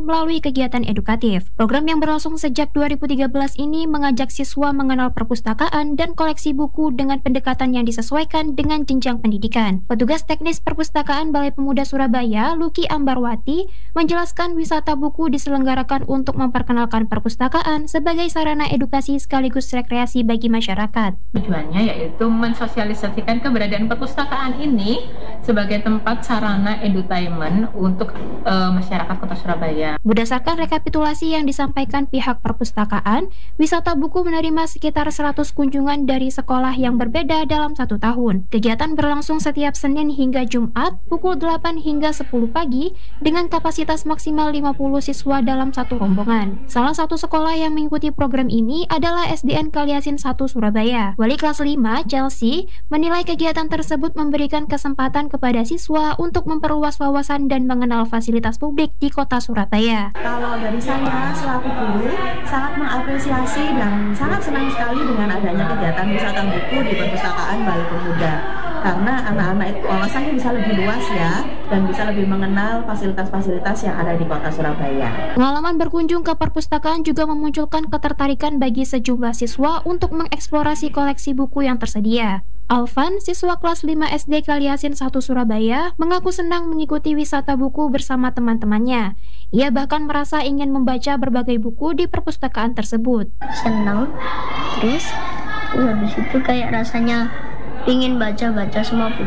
melalui kegiatan edukatif. Program yang berlangsung sejak 2013 ini mengajak siswa mengenal perpustakaan dan koleksi buku dengan pendekatan yang disesuaikan dengan jenjang pendidikan. Petugas teknis perpustakaan Balai Pemuda Surabaya, Luki Ambarwati, menjelaskan wisata buku diselenggarakan untuk memperkenalkan perpustakaan sebagai sarana edukasi sekaligus rekreasi bagi masyarakat. Tujuannya yaitu mensosialisasikan keberadaan perpustakaan ini sebagai tempat sarana edutainment untuk masyarakat Kota Surabaya. Berdasarkan rekapitulasi yang disampaikan pihak perpustakaan, wisata buku menerima sekitar 100 kunjungan dari sekolah yang berbeda dalam 1 tahun. Kegiatan berlangsung setiap Senin hingga Jumat pukul 8 hingga 10 pagi dengan kapasitas maksimal 50 siswa dalam satu rombongan. Salah satu sekolah yang mengikuti program ini adalah SDN Kaliasin 1 Surabaya. Wali kelas 5, Chelsea, menilai kegiatan tersebut memberikan kesempatan kepada siswa untuk memperluas wawasan dan mengenal fasilitas publik di Kota Surabaya. Kalau dari saya selaku guru sangat mengapresiasi dan sangat senang sekali dengan adanya kegiatan wisata buku di perpustakaan Balai Pemuda, karena anak-anak itu wawasannya bisa lebih luas ya dan bisa lebih mengenal fasilitas-fasilitas yang ada di Kota Surabaya. Pengalaman berkunjung ke perpustakaan juga memunculkan ketertarikan bagi sejumlah siswa untuk mengeksplorasi koleksi buku yang tersedia. Alvan, siswa kelas 5 SD Kaliasin 1 Surabaya, mengaku senang mengikuti wisata buku bersama teman-temannya. Ia bahkan merasa ingin membaca berbagai buku di perpustakaan tersebut. Senang, terus habis itu kayak rasanya ingin baca-baca semua buku,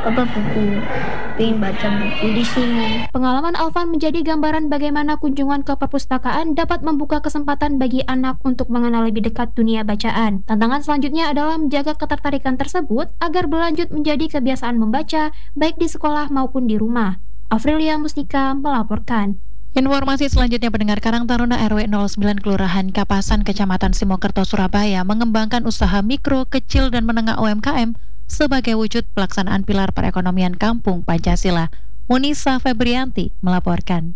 ingin baca buku di sini. Pengalaman Alvan menjadi gambaran bagaimana kunjungan ke perpustakaan dapat membuka kesempatan bagi anak untuk mengenal lebih dekat dunia bacaan. Tantangan selanjutnya adalah menjaga ketertarikan tersebut agar berlanjut menjadi kebiasaan membaca baik di sekolah maupun di rumah. Afrilia Mustika melaporkan. Informasi selanjutnya, pendengar, Karang Taruna RW 09 Kelurahan Kapasan, Kecamatan Simokerto, Surabaya mengembangkan usaha mikro, kecil, dan menengah UMKM sebagai wujud pelaksanaan pilar perekonomian Kampung Pancasila. Munisa Febrianti melaporkan.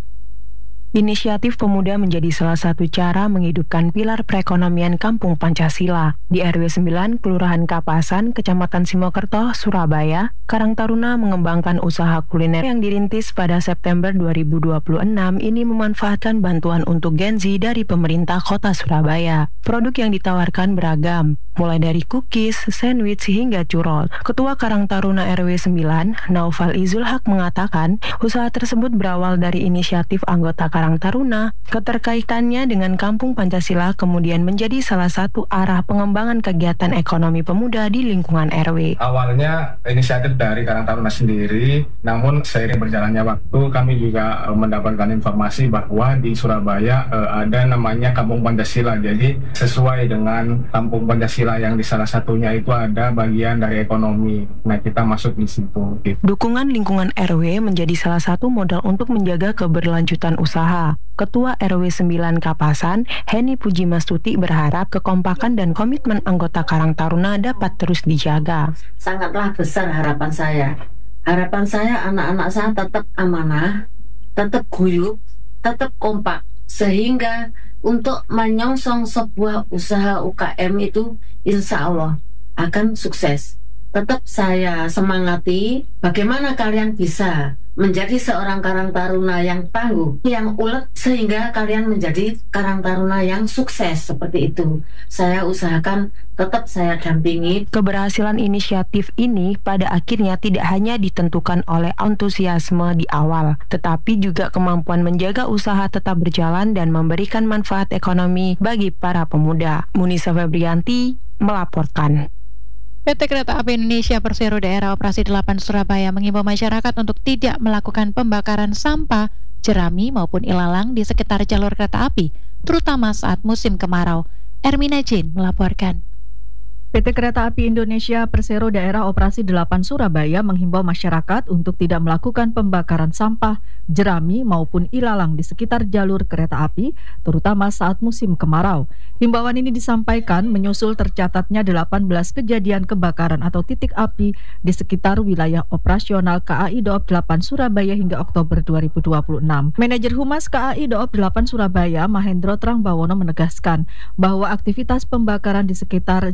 Inisiatif pemuda menjadi salah satu cara menghidupkan pilar perekonomian Kampung Pancasila. Di RW 9, Kelurahan Kapasan, Kecamatan Simokerto, Surabaya, Karang Taruna mengembangkan usaha kuliner yang dirintis pada September 2026 ini memanfaatkan bantuan untuk Gen Z dari pemerintah Kota Surabaya. Produk yang ditawarkan beragam, mulai dari cookies, sandwich, hingga churros. Ketua Karang Taruna RW 9, Naufal Izul Haq mengatakan, usaha tersebut berawal dari inisiatif anggota Karang Taruna. Keterkaitannya dengan Kampung Pancasila kemudian menjadi salah satu arah pengembangan kegiatan ekonomi pemuda di lingkungan RW. Awalnya inisiatif dari Karang Taruna sendiri, namun seiring berjalannya waktu kami juga mendapatkan informasi bahwa di Surabaya ada namanya Kampung Pancasila. Jadi sesuai dengan Kampung Pancasila yang di salah satunya itu ada bagian dari ekonomi. Nah, kita masuk di situ. Dukungan lingkungan RW menjadi salah satu modal untuk menjaga keberlanjutan usaha. Ketua RW 9 Kapasan, Heni Pujimastuti, berharap kekompakan dan komitmen anggota Karang Taruna dapat terus dijaga. Sangatlah besar harapan saya. Harapan saya anak-anak saya tetap amanah, tetap guyup, tetap kompak, sehingga untuk menyongsong sebuah usaha UKM itu insya Allah akan sukses. Tetap saya semangati bagaimana kalian bisa menjadi seorang Karang Taruna yang tangguh, yang ulet, sehingga kalian menjadi Karang Taruna yang sukses seperti itu. Saya usahakan, tetap saya dampingi. Keberhasilan inisiatif ini pada akhirnya tidak hanya ditentukan oleh antusiasme di awal, tetapi juga kemampuan menjaga usaha tetap berjalan dan memberikan manfaat ekonomi bagi para pemuda. Munisa Febrianti melaporkan. PT Kereta Api Indonesia Persero Daerah Operasi 8 Surabaya mengimbau masyarakat untuk tidak melakukan pembakaran sampah, jerami maupun ilalang di sekitar jalur kereta api, terutama saat musim kemarau. Ermina Jin melaporkan. PT Kereta Api Indonesia Persero Daerah Operasi 8 Surabaya menghimbau masyarakat untuk tidak melakukan pembakaran sampah, jerami maupun ilalang di sekitar jalur kereta api, terutama saat musim kemarau. Himbauan ini disampaikan menyusul tercatatnya 18 kejadian kebakaran atau titik api di sekitar wilayah operasional KAI Daob 8 Surabaya hingga Oktober 2026. Manajer Humas KAI Daob 8 Surabaya, Mahendro Trangbawono, menegaskan bahwa aktivitas pembakaran di sekitar jalur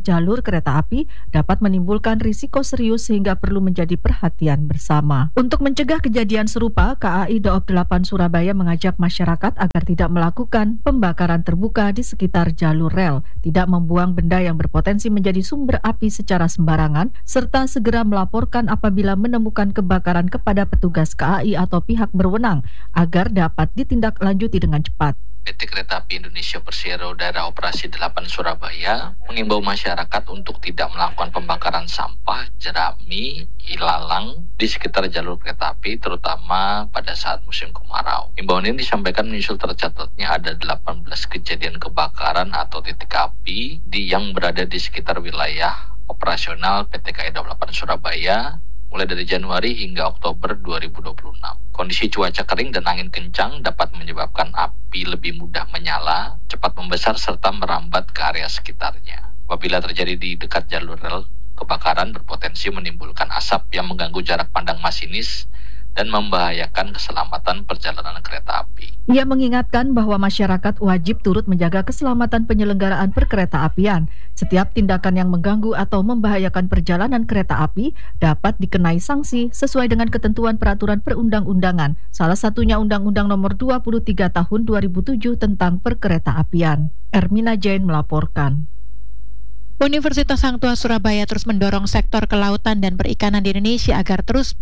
jalur kereta api dapat menimbulkan risiko serius sehingga perlu menjadi perhatian bersama. Untuk mencegah kejadian serupa, KAI Daob 8 Surabaya mengajak masyarakat agar tidak melakukan pembakaran terbuka di sekitar jalur rel, tidak membuang benda yang berpotensi menjadi sumber api secara sembarangan, serta segera melaporkan apabila menemukan kebakaran kepada petugas KAI atau pihak berwenang agar dapat ditindaklanjuti dengan cepat. PT Kereta Api Indonesia Persero Daerah Operasi 8 Surabaya mengimbau masyarakat untuk tidak melakukan pembakaran sampah, jerami, ilalang di sekitar jalur kereta api, terutama pada saat musim kemarau. Imbauan ini disampaikan menyusul tercatatnya ada 18 kejadian kebakaran atau titik api yang berada di sekitar wilayah operasional PT KAI Daob 8 Surabaya mulai dari Januari hingga Oktober 2026. Kondisi cuaca kering dan angin kencang dapat menyebabkan api lebih mudah menyala, cepat membesar, serta merambat ke area sekitarnya. Apabila terjadi di dekat jalur rel, kebakaran berpotensi menimbulkan asap yang mengganggu jarak pandang masinis dan membahayakan keselamatan perjalanan kereta api. Ia mengingatkan bahwa masyarakat wajib turut menjaga keselamatan penyelenggaraan perkereta apian. Setiap tindakan yang mengganggu atau membahayakan perjalanan kereta api dapat dikenai sanksi sesuai dengan ketentuan peraturan perundang-undangan, salah satunya Undang-Undang Nomor 23 Tahun 2007 tentang perkereta apian. Ermina Jain melaporkan. Universitas Hang Tuah Surabaya terus mendorong sektor kelautan dan perikanan di Indonesia agar terus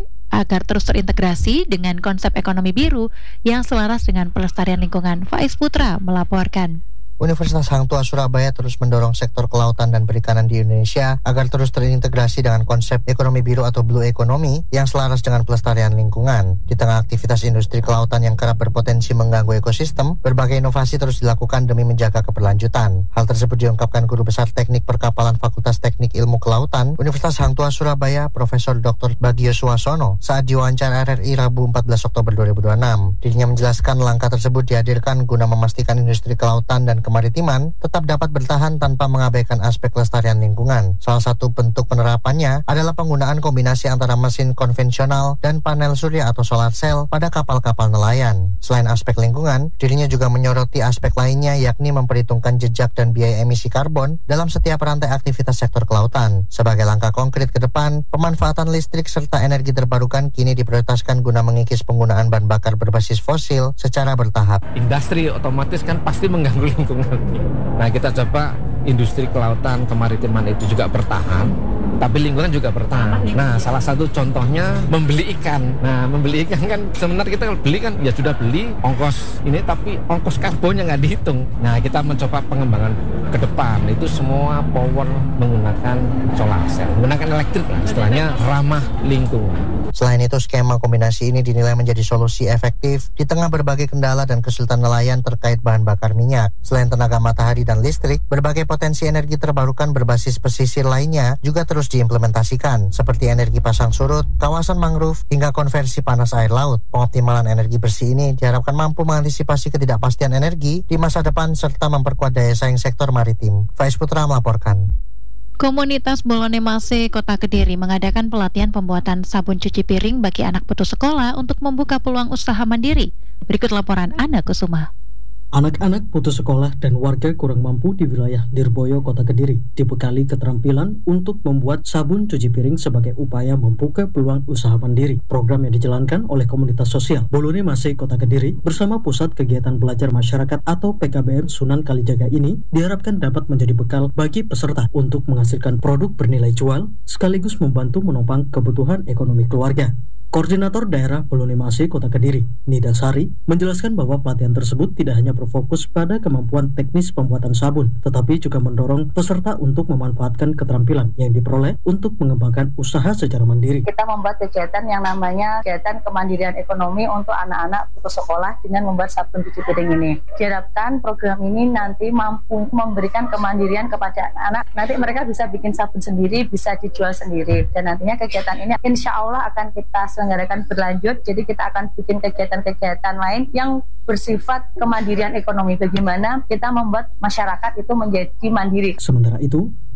terintegrasi dengan konsep ekonomi biru yang selaras dengan pelestarian lingkungan. Faiz Putra melaporkan. Universitas Hang Tuah Surabaya terus mendorong sektor kelautan dan perikanan di Indonesia agar terus terintegrasi dengan konsep ekonomi biru atau blue economy yang selaras dengan pelestarian lingkungan. Di tengah aktivitas industri kelautan yang kerap berpotensi mengganggu ekosistem, berbagai inovasi terus dilakukan demi menjaga keberlanjutan. Hal tersebut diungkapkan Guru Besar Teknik Perkapalan Fakultas Teknik Ilmu Kelautan Universitas Hang Tuah Surabaya, Profesor Dr. Bagio Suwasono saat diwawancara RRI Rabu 14 Oktober 2026. Dirinya menjelaskan langkah tersebut dihadirkan guna memastikan industri kelautan dan kemaritiman tetap dapat bertahan tanpa mengabaikan aspek kelestarian lingkungan. Salah satu bentuk penerapannya adalah penggunaan kombinasi antara mesin konvensional dan panel surya atau solar cell pada kapal-kapal nelayan. Selain aspek lingkungan, dirinya juga menyoroti aspek lainnya yakni memperhitungkan jejak dan biaya emisi karbon dalam setiap rantai aktivitas sektor kelautan. Sebagai langkah konkret ke depan, pemanfaatan listrik serta energi terbarukan kini diprioritaskan guna mengikis penggunaan bahan bakar berbasis fosil secara bertahap. Industri otomatis kan pasti mengganggu lingkungan. Nah, kita coba industri kelautan kemaritiman itu juga bertahan, tapi lingkungan juga bertahan. Nah, salah satu contohnya membeli ikan. Nah, membeli ikan kan sebenarnya kita beli kan ya sudah beli ongkos ini, tapi ongkos karbonnya nggak dihitung. Nah, kita mencoba pengembangan ke depan itu semua power menggunakan solar cell, menggunakan elektrik, istilahnya ramah lingkungan. Selain itu, skema kombinasi ini dinilai menjadi solusi efektif di tengah berbagai kendala dan kesulitan nelayan terkait bahan bakar minyak. Selain tenaga matahari dan listrik, berbagai potensi energi terbarukan berbasis pesisir lainnya juga terus diimplementasikan, seperti energi pasang surut, kawasan mangrove, hingga konversi panas air laut. Pengoptimalan energi bersih ini diharapkan mampu mengantisipasi ketidakpastian energi di masa depan serta memperkuat daya saing sektor maritim. Faiz Putra melaporkan. Komunitas Bolone Mase Kota Kediri mengadakan pelatihan pembuatan sabun cuci piring bagi anak putus sekolah untuk membuka peluang usaha mandiri. Berikut laporan Ana Kusuma. Anak-anak putus sekolah dan warga kurang mampu di wilayah Lirboyo, Kota Kediri dibekali keterampilan untuk membuat sabun cuci piring sebagai upaya membuka peluang usaha mandiri. Program yang dijalankan oleh komunitas sosial Bolone Mase Kota Kediri bersama Pusat Kegiatan Belajar Masyarakat atau PKBM Sunan Kalijaga ini diharapkan dapat menjadi bekal bagi peserta untuk menghasilkan produk bernilai jual sekaligus membantu menopang kebutuhan ekonomi keluarga. Koordinator Daerah Bolone Mase Kota Kediri, Nida Sari, menjelaskan bahwa pelatihan tersebut tidak hanya berfokus pada kemampuan teknis pembuatan sabun, tetapi juga mendorong peserta untuk memanfaatkan keterampilan yang diperoleh untuk mengembangkan usaha secara mandiri. Kita membuat kegiatan yang namanya kegiatan kemandirian ekonomi untuk anak-anak putus sekolah dengan membuat sabun cuci piring ini. Diharapkan program ini nanti mampu memberikan kemandirian kepada anak-anak. Nanti mereka bisa bikin sabun sendiri, bisa dijual sendiri. Dan nantinya kegiatan ini insya Allah akan kita selenggarakan berlanjut, jadi kita akan bikin kegiatan-kegiatan lain yang bersifat kemandirian ekonomi. Bagaimana kita membuat masyarakat itu menjadi mandiri. Sementara itu,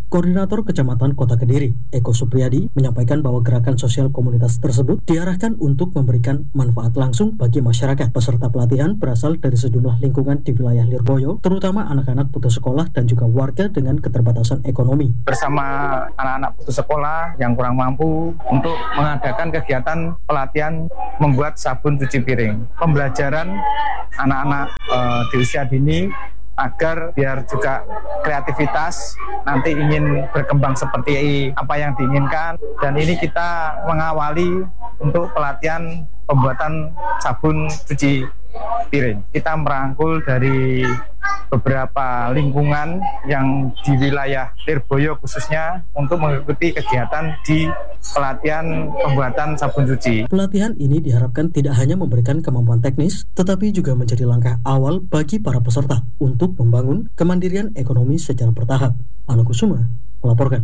Koordinator Kecamatan Kota Kediri, Eko Supriyadi, menyampaikan bahwa gerakan sosial komunitas tersebut diarahkan untuk memberikan manfaat langsung bagi masyarakat. Peserta pelatihan berasal dari sejumlah lingkungan di wilayah Lirboyo, terutama anak-anak putus sekolah dan juga warga dengan keterbatasan ekonomi. Bersama anak-anak putus sekolah yang kurang mampu untuk mengadakan kegiatan pelatihan membuat sabun cuci piring. Pembelajaran anak-anak di usia dini agar biar juga kreativitas nanti ingin berkembang seperti apa yang diinginkan, dan ini kita mengawali untuk pelatihan pembuatan sabun cuci piring. Kita merangkul dari beberapa lingkungan yang di wilayah Lirboyo khususnya untuk mengikuti kegiatan di pelatihan pembuatan sabun cuci. Pelatihan ini diharapkan tidak hanya memberikan kemampuan teknis, tetapi juga menjadi langkah awal bagi para peserta untuk membangun kemandirian ekonomi secara bertahap. Anu Kusuma melaporkan.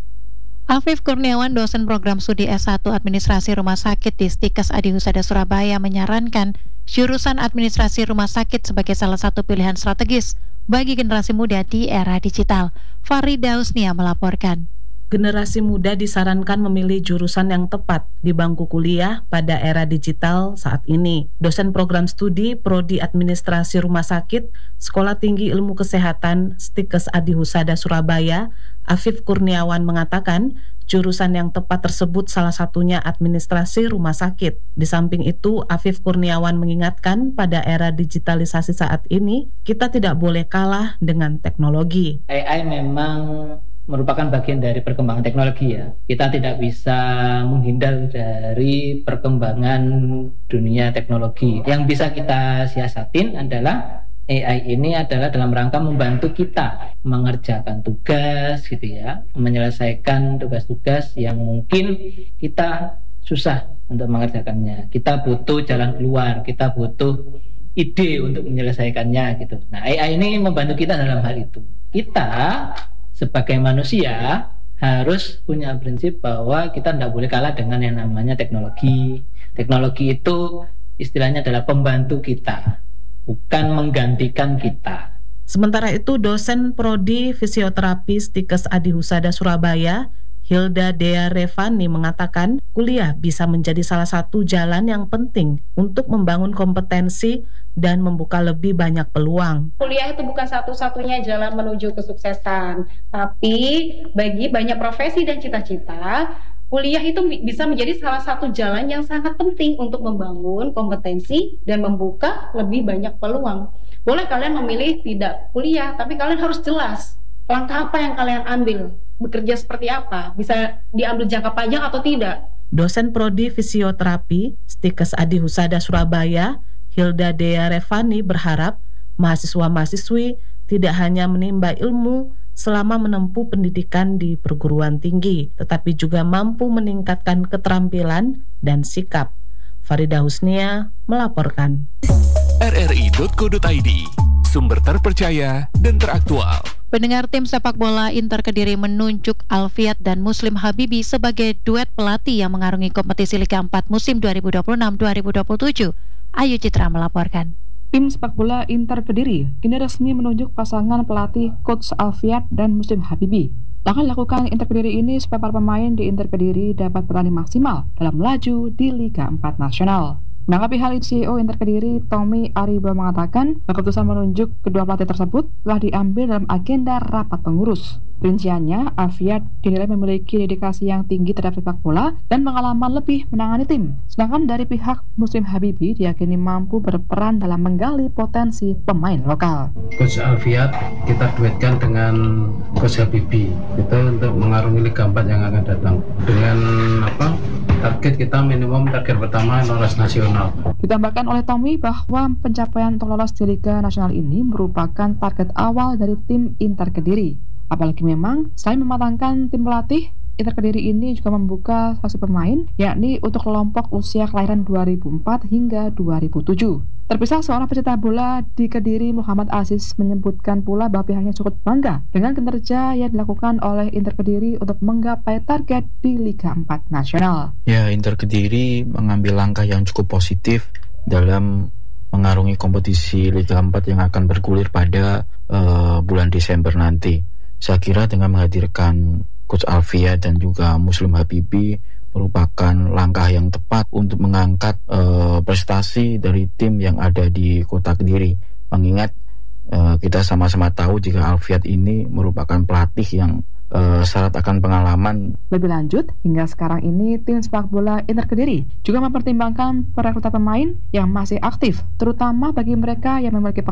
Afif Kurniawan, dosen program studi S1 Administrasi Rumah Sakit di Stikes Adi Husada Surabaya, menyarankan jurusan administrasi rumah sakit sebagai salah satu pilihan strategis bagi generasi muda di era digital. Farida Husnia melaporkan. Generasi muda disarankan memilih jurusan yang tepat di bangku kuliah pada era digital saat ini. Dosen program studi Prodi Administrasi Rumah Sakit, Sekolah Tinggi Ilmu Kesehatan Stikes Adi Husada Surabaya, Afif Kurniawan mengatakan jurusan yang tepat tersebut salah satunya administrasi rumah sakit. Di samping itu, Afif Kurniawan mengingatkan pada era digitalisasi saat ini, kita tidak boleh kalah dengan teknologi. AI memang merupakan bagian dari perkembangan teknologi ya. Kita tidak bisa menghindar dari perkembangan dunia teknologi. Yang bisa kita siasatin adalah AI ini adalah dalam rangka membantu kita mengerjakan tugas gitu ya, menyelesaikan tugas-tugas yang mungkin kita susah untuk mengerjakannya. Kita butuh jalan keluar, kita butuh ide untuk menyelesaikannya gitu. Nah, AI ini membantu kita dalam hal itu. Kita sebagai manusia harus punya prinsip bahwa kita tidak boleh kalah dengan yang namanya teknologi. Teknologi itu istilahnya adalah pembantu kita, bukan menggantikan kita. Sementara itu, dosen Prodi Fisioterapi Stikes Adi Husada Surabaya, Hilda Dea Revani mengatakan kuliah bisa menjadi salah satu jalan yang penting untuk membangun kompetensi dan membuka lebih banyak peluang. Kuliah itu bukan satu-satunya jalan menuju kesuksesan, tapi bagi banyak profesi dan cita-cita, kuliah itu bisa menjadi salah satu jalan yang sangat penting untuk membangun kompetensi dan membuka lebih banyak peluang. Boleh kalian memilih tidak kuliah, tapi kalian harus jelas langkah apa yang kalian ambil, bekerja seperti apa, bisa diambil jangka panjang atau tidak. Dosen Prodi Fisioterapi Stikes Adi Husada Surabaya, Hilda Dea Revani berharap mahasiswa-mahasiswi tidak hanya menimba ilmu selama menempuh pendidikan di perguruan tinggi, tetapi juga mampu meningkatkan keterampilan dan sikap. Farida Husnia melaporkan. RRI.co.id, sumber terpercaya dan teraktual. Pendengar, tim sepak bola Inter Kediri menunjuk Alfiat dan Muslim Habibi sebagai duet pelatih yang mengarungi kompetisi Liga 4 musim 2026-2027. Ayu Citra melaporkan. Tim sepak bola Inter Kediri kini resmi menunjuk pasangan pelatih Coach Alfiat dan Muslim Habibi. Langkah dilakukan Inter Kediri ini supaya para pemain di Inter Kediri dapat bertanding maksimal dalam melaju di Liga 4 Nasional. Menanggapi hal itu, CEO Inter Kediri Tommy Ariba mengatakan keputusan menunjuk kedua pelatih tersebut telah diambil dalam agenda rapat pengurus. Rinciannya, Alfiat dinilai memiliki dedikasi yang tinggi terhadap sepak bola dan pengalaman lebih menangani tim. Sedangkan dari pihak Muslim Habibi diyakini mampu berperan dalam menggali potensi pemain lokal. Coach Alfiat kita duetkan dengan Coach Habibi itu untuk mengarungi Liga 4 yang akan datang. Dengan target kita minimum target pertama lolos nasional. Ditambahkan oleh Tommy bahwa pencapaian untuk lolos di Liga Nasional ini merupakan target awal dari tim Inter Kediri. Apalagi memang selain mematangkan tim pelatih, Inter Kediri ini juga membuka seleksi pemain, yakni untuk kelompok usia kelahiran 2004 hingga 2007. Terpisah seorang pecinta bola di Kediri, Muhammad Aziz, menyebutkan pula bahwa pihaknya cukup bangga dengan kinerja yang dilakukan oleh Inter Kediri untuk menggapai target di Liga 4 Nasional. Ya, Inter Kediri mengambil langkah yang cukup positif dalam mengarungi kompetisi Liga 4 yang akan bergulir pada bulan Desember nanti. Saya kira dengan menghadirkan Coach Alfiat dan juga Muslim Habibi merupakan langkah yang tepat untuk mengangkat prestasi dari tim yang ada di Kota Kediri. Mengingat kita sama-sama tahu jika Alfiat ini merupakan pelatih yang syarat akan pengalaman. Lebih lanjut, hingga sekarang ini tim sepak bola Inter Kediri juga mempertimbangkan perekrutan pemain yang masih aktif, terutama bagi mereka yang memiliki